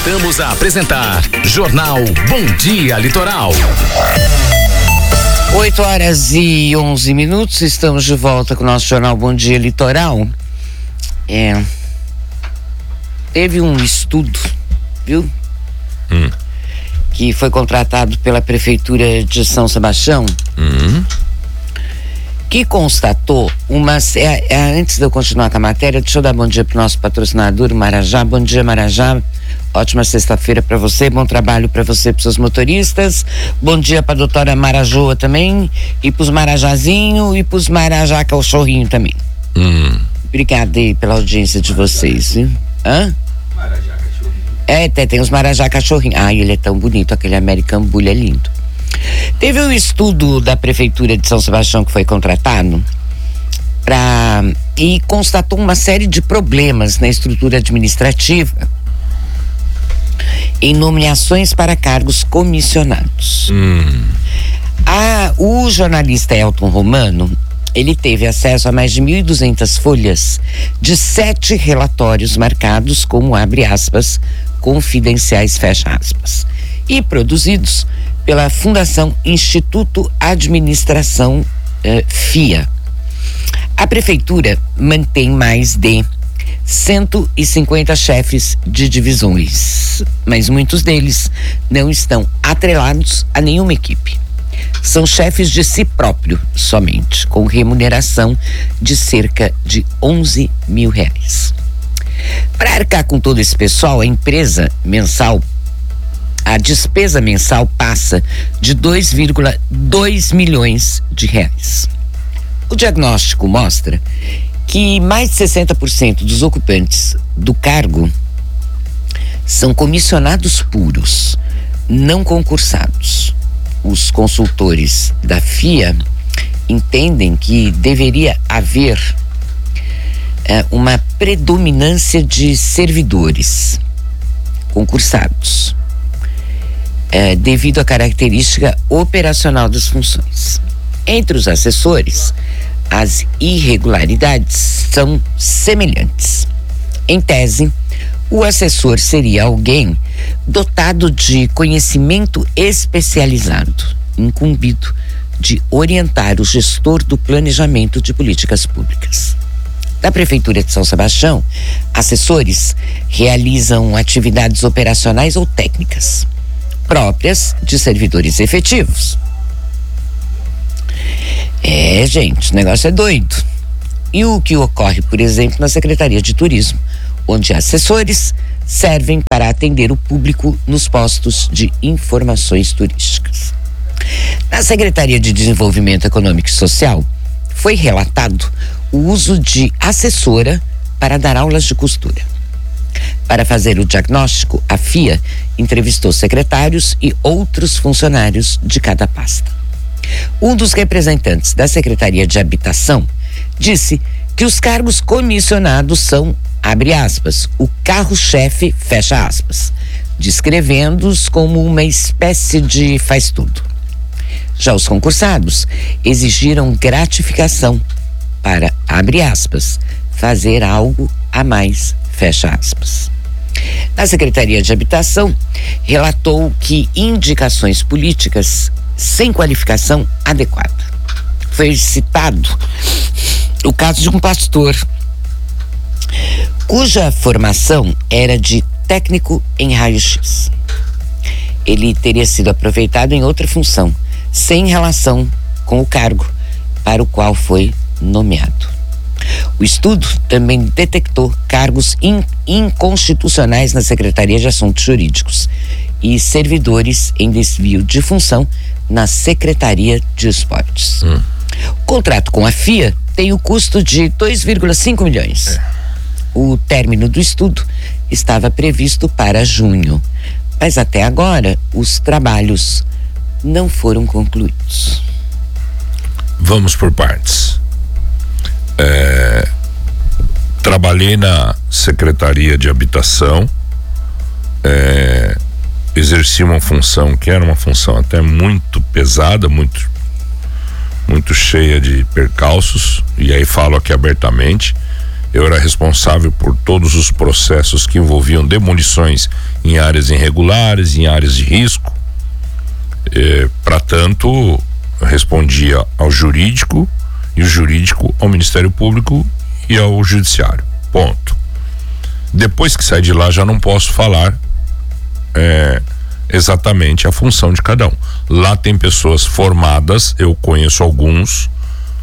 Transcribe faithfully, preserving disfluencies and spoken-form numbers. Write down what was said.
Voltamos a apresentar Jornal Bom Dia Litoral. oito horas e onze minutos, estamos de volta com o nosso Jornal Bom Dia Litoral. É, teve um estudo, viu? Hum. Que foi contratado pela Prefeitura de São Sebastião. Hum. Que constatou uma... É, é, antes de eu continuar com a matéria, deixa eu dar bom dia pro nosso patrocinador, Marajá. Bom dia, Marajá. Ótima sexta-feira para você, bom trabalho para você e pros seus motoristas. Bom dia pra doutora Marajoa também, e pros Marajazinho e pros Marajá cachorrinho também. Hum. Obrigada aí pela audiência de vocês, viu? Hã? Marajá cachorrinho. É, tem, tem os Marajá cachorrinho. Ai, ele é tão bonito, aquele American Bully é lindo. Teve um estudo da Prefeitura de São Sebastião que foi contratado pra, e constatou uma série de problemas na estrutura administrativa em nomeações para cargos comissionados. Hum. A, o jornalista Elton Romano, ele teve acesso a mais de mil e duzentas folhas de sete relatórios marcados como, abre aspas, confidenciais, fecha aspas, e produzidos pela Fundação Instituto Administração eh, F I A. A Prefeitura mantém mais de cento e cinquenta chefes de divisões, mas muitos deles não estão atrelados a nenhuma equipe. São chefes de si próprio somente, com remuneração de cerca de onze mil reais. Para arcar com todo esse pessoal, a empresa mensal A despesa mensal passa de dois vírgula dois milhões de reais. O diagnóstico mostra que mais de sessenta por cento dos ocupantes do cargo são comissionados puros, não concursados. Os consultores da F I A entendem que deveria haver é, uma predominância de servidores concursados, É, devido à característica operacional das funções. Entre os assessores, as irregularidades são semelhantes. Em tese, o assessor seria alguém dotado de conhecimento especializado, incumbido de orientar o gestor do planejamento de políticas públicas. Da Prefeitura de São Sebastião, assessores realizam atividades operacionais ou técnicas próprias de servidores efetivos. É, gente, o negócio é doido. E o que ocorre, por exemplo, na Secretaria de Turismo, onde assessores servem para atender o público nos postos de informações turísticas. Na Secretaria de Desenvolvimento Econômico e Social, foi relatado o uso de assessora para dar aulas de costura. Para fazer o diagnóstico, a F I A entrevistou secretários e outros funcionários de cada pasta. Um dos representantes da Secretaria de Habitação disse que os cargos comissionados são, abre aspas, o carro-chefe, fecha aspas, descrevendo-os como uma espécie de faz-tudo. Já os concursados exigiram gratificação para, abre aspas, fazer algo a mais, fecha aspas. Na Secretaria de Habitação, relatou que indicações políticas sem qualificação adequada. Foi citado o caso de um pastor cuja formação era de técnico em raio-x. Ele teria sido aproveitado em outra função, sem relação com o cargo para o qual foi nomeado. O estudo também detectou cargos in, inconstitucionais na Secretaria de Assuntos Jurídicos e servidores em desvio de função na Secretaria de Esportes. Hum. O contrato com a F I A tem o custo de dois vírgula cinco milhões. É. O término do estudo estava previsto para junho, mas até agora os trabalhos não foram concluídos. Vamos por partes. É, trabalhei na Secretaria de Habitação, é, exerci uma função que era uma função até muito pesada, muito, muito cheia de percalços, e aí falo aqui abertamente. eu era responsável por todos os processos que envolviam demolições em áreas irregulares, em áreas de risco. É, para tanto, respondia ao jurídico, e o jurídico ao Ministério Público e ao Judiciário. Ponto. Depois que saí de lá, já não posso falar é, exatamente a função de cada um. Lá tem pessoas formadas, eu conheço alguns,